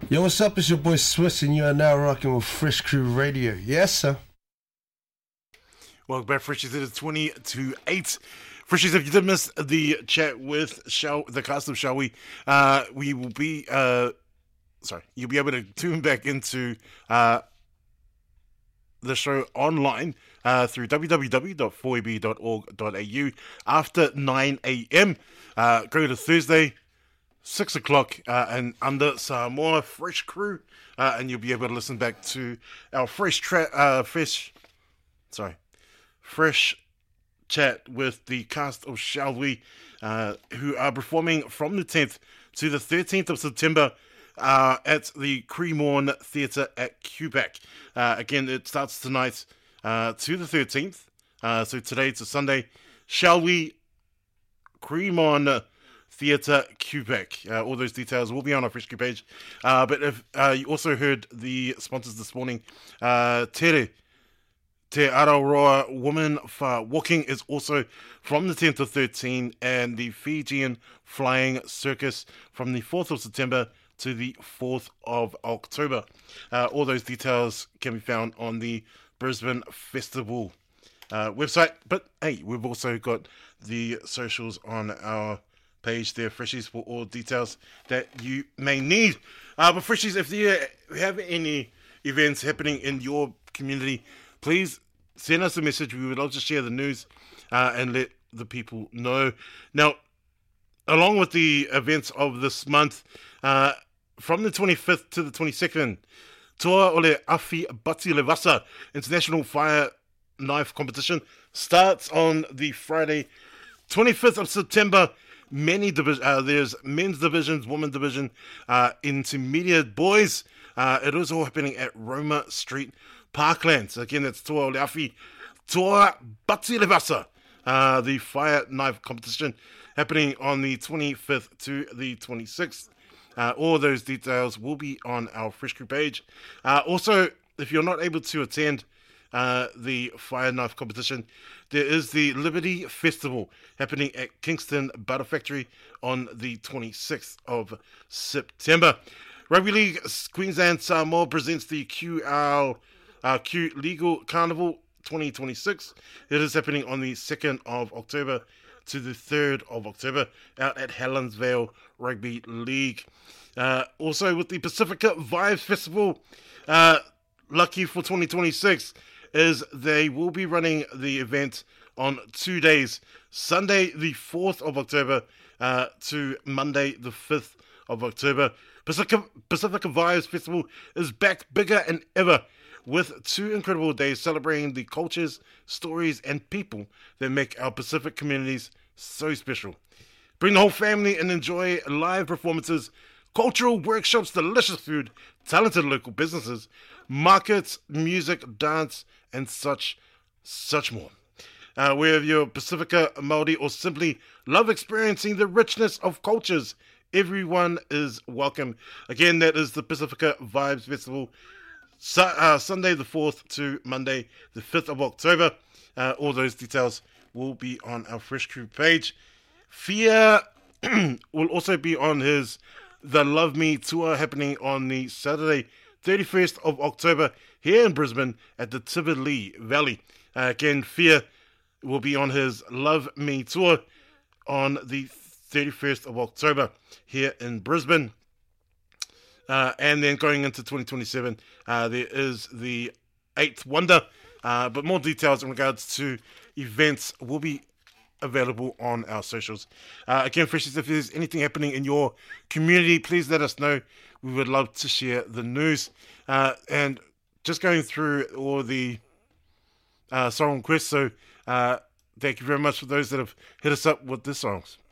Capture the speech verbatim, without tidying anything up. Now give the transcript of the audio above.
Yo, what's up? It's your boy Swiss, and you are now rocking with Fresh Crew Radio. Yes, sir. Welcome back, Freshies. It is twenty to eight. Freshies, if you did miss the chat with shall, the cast of Shall We, uh, we will be, uh, sorry, you'll be able to tune back into uh, the show online uh, through w w w dot four e b dot org dot a u after nine a.m. Uh, go to Thursday, six o'clock, uh, and under Samoa Fresh Crew, uh, and you'll be able to listen back to our fresh tra- uh, fresh, sorry, fresh chat with the cast of Shall We, uh, who are performing from the tenth to the thirteenth of September uh, at the Cremorne Theatre at Quebec. Uh, again, it starts tonight uh, to the thirteenth, uh, so today to Sunday. Shall We, Cremorne Theatre Quebec. Uh, all those details will be on our Fresh Crew page. Uh, but if uh, you also heard the sponsors this morning, uh, Tere, Te Araroa Women for Walking is also from the tenth to thirteenth, and the Fijian Flying Circus from the fourth of September to the fourth of October. Uh, all those details can be found on the Brisbane Festival uh, website. But hey, we've also got the socials on our page there, Freshies, for all details that you may need. Uh, but Freshies, if you have any events happening in your community, please send us a message. We would love to share the news uh, and let the people know. Now, along with the events of this month, uh, from the twenty-fifth to the twenty-second, Toa Ole Afi Bati Levasa International Fire Knife Competition starts on the Friday, twenty-fifth of September. Many divi- uh, there's men's divisions, women's division, uh, intermediate boys. Uh, it is all happening at Roma Street Parkland. So again, that's Toa Ole Afi, Toa Bati Levasa, uh, the fire knife competition happening on the twenty-fifth to the twenty-sixth. Uh, all those details will be on our Fresh Crew page. Uh, also, if you're not able to attend Uh, the fire knife competition, there is the Liberty Festival happening at Kingston Butter Factory on the twenty-sixth of September. Rugby League Queensland Samoa presents the Q R uh, Q Legal Carnival twenty twenty-six. It is happening on the second of October to the third of October out at Helensvale Rugby League. Uh, also with the Pacifica Vibes Festival, uh, lucky for twenty twenty-six, is they will be running the event on two days, Sunday the fourth of October uh, to Monday the fifth of October. Pacifica, Pacifica Vibes Festival is back bigger than ever with two incredible days celebrating the cultures, stories, and people that make our Pacific communities so special. Bring the whole family and enjoy live performances, cultural workshops, delicious food, talented local businesses, markets, music, dance, and such, such more. Uh, whether you're Pacifica, Māori, or simply love experiencing the richness of cultures, everyone is welcome. Again, that is the Pacifica Vibes Festival, su- uh, Sunday the fourth to Monday the fifth of October. Uh, all those details will be on our Fresh Crew page. Fia will also be on his The Love Me tour happening on the Saturday, thirty-first of October here in Brisbane at the Tivoli Valley. Uh, again, Fia will be on his Love Me tour on the thirty-first of October here in Brisbane. Uh, and then going into twenty twenty-seven, uh, there is the Eighth Wonder. Uh, but more details in regards to events will be available on our socials. Uh, again, Freshies, if there's anything happening in your community, please let us know. We would love to share the news. Uh, and just going through all the uh, song requests, so uh, thank you very much for those that have hit us up with the songs.